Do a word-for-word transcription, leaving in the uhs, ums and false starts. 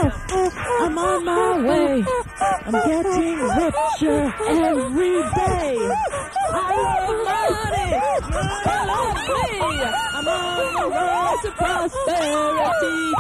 I'm on my way. I'm getting richer every day. I love money. I love me. I'm on the road to prosperity.